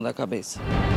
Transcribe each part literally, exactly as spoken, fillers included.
da cabeça.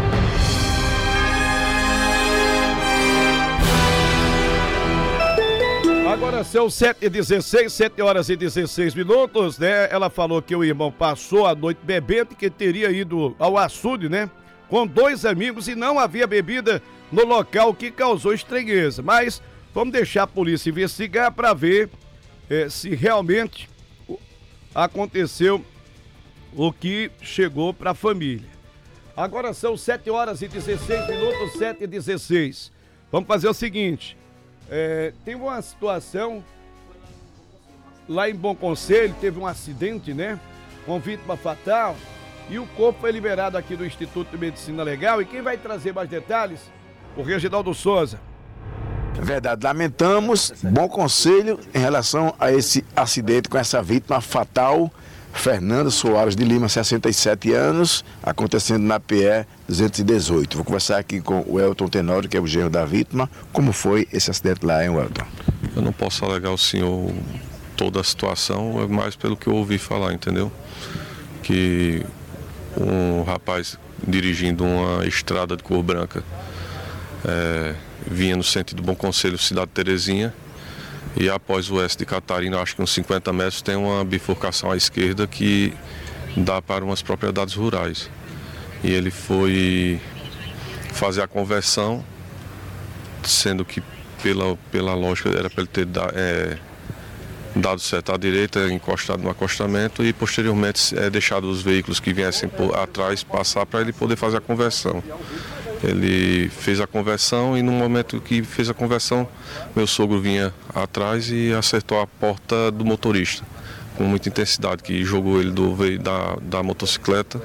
Agora são sete e dezesseis, sete horas e dezesseis minutos, né? Ela falou que o irmão passou a noite bebendo, que teria ido ao açude, né? Com dois amigos e não havia bebida no local, que causou estranheza. Mas vamos deixar a polícia investigar para ver eh, se realmente aconteceu o que chegou para a família. Agora são sete horas e dezesseis minutos, sete e dezesseis. Vamos fazer o seguinte, é, tem uma situação lá em Bom Conselho, teve um acidente, né? Com vítima fatal, e o corpo foi liberado aqui do Instituto de Medicina Legal. E quem vai trazer mais detalhes? O Reginaldo Souza. É verdade, lamentamos, Bom Conselho, em relação a esse acidente com essa vítima fatal, Fernando Soares de Lima, sessenta e sete anos, acontecendo na P E duzentos e dezoito. Vou conversar aqui com o Elton Tenório, que é o genro da vítima. Como foi esse acidente lá, hein, Elton? Eu não posso alegar ao senhor toda a situação, é mais pelo que eu ouvi falar, entendeu? Que um rapaz dirigindo uma estrada de cor branca é, vinha no sentido Bom Conselho, Cidade Terezinha, e após o oeste de Catarina, acho que uns cinquenta metros, tem uma bifurcação à esquerda que dá para umas propriedades rurais. E ele foi fazer a conversão, sendo que pela, pela lógica era para ele ter da, é, dado certo à direita, encostado no acostamento e posteriormente é, deixado os veículos que viessem por atrás passar para ele poder fazer a conversão. Ele fez a conversão e no momento que fez a conversão, meu sogro vinha atrás e acertou a porta do motorista com muita intensidade, que jogou ele do veio da, da motocicleta.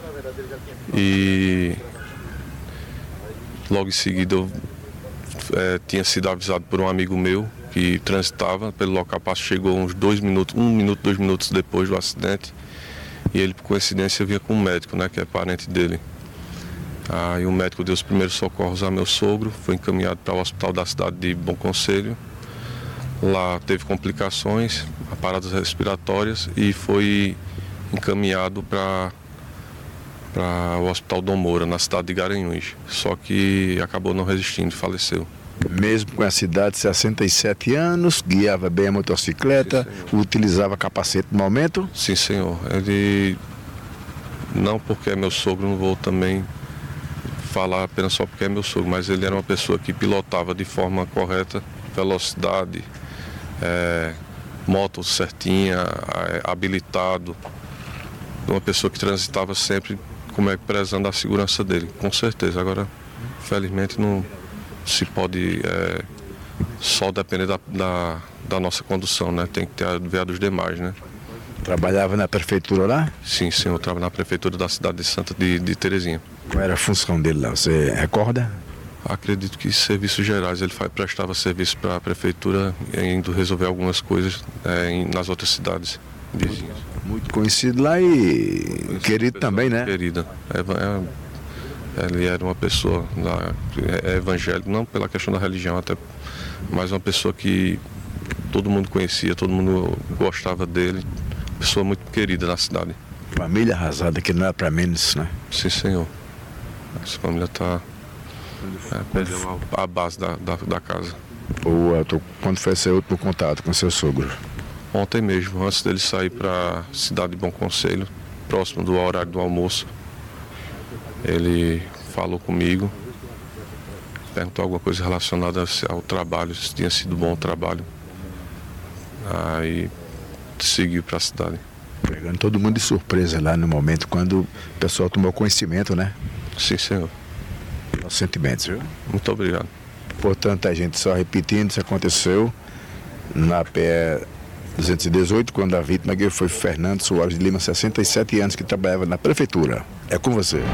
E logo em seguida eu é, tinha sido avisado por um amigo meu que transitava pelo local, chegou uns dois minutos, um minuto, dois minutos depois do acidente, e ele por coincidência vinha com um médico, né, que é parente dele. Aí o médico deu os primeiros socorros a meu sogro, foi encaminhado para o hospital da cidade de Bom Conselho. Lá teve complicações, paradas respiratórias, e foi encaminhado para para o Hospital Dom Moura, na cidade de Garanhuns. Só que acabou não resistindo e faleceu. Mesmo com a cidade de sessenta e sete anos, guiava bem a motocicleta, sim, utilizava capacete no momento? Sim, senhor. Ele, não porque é meu sogro, não vou também falar apenas só porque é meu sogro, mas ele era uma pessoa que pilotava de forma correta, velocidade, é, moto certinha, é, habilitado, uma pessoa que transitava sempre como é prezando a segurança dele, com certeza. Agora, felizmente, não se pode é, só depender da, da, da nossa condução, né? Tem que ter a ver dos demais, né? Trabalhava na prefeitura lá? Sim, sim, eu trabalho na prefeitura da cidade de Santa de, de Terezinha. Qual era a função dele lá, você recorda? Acredito que serviços gerais, ele faz, prestava serviço para a prefeitura, indo resolver algumas coisas é, em, nas outras cidades vizinhas. Muito conhecido lá e conhecido querido também, né? Querida. É, é, ele era uma pessoa lá, é, é evangélico, não pela questão da religião, até, mas uma pessoa que todo mundo conhecia, todo mundo gostava dele, pessoa muito querida na cidade. Família arrasada, que não é para menos, né? Sim, senhor. Essa família está é, perdeu a, a base da, da, da casa. Ô, Elton, quando foi seu último contato com seu sogro? Ontem mesmo, antes dele sair para a cidade de Bom Conselho, próximo do horário do almoço, ele falou comigo, perguntou alguma coisa relacionada ao trabalho, se tinha sido bom o trabalho. Aí seguiu para a cidade. Pegando todo mundo de surpresa lá no momento, quando o pessoal tomou conhecimento, né? Sim, senhor. Nossos sentimentos, viu? Muito obrigado. Portanto, a gente só repetindo, isso aconteceu na P E duzentos e dezoito, quando a vítima foi Fernando Soares de Lima, sessenta e sete anos, que trabalhava na prefeitura. É com você.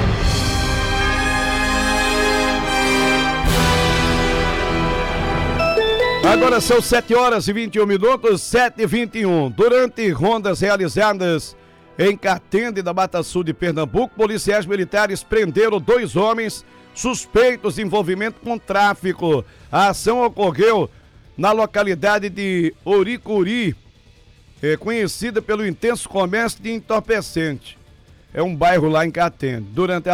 Agora são sete horas e vinte e um minutos, sete e vinte e um. Durante rondas realizadas em Catende, da Mata Sul de Pernambuco, policiais militares prenderam dois homens suspeitos de envolvimento com tráfico. A ação ocorreu na localidade de Oricuri, é conhecida pelo intenso comércio de entorpecente. É um bairro lá em Catende. Durante a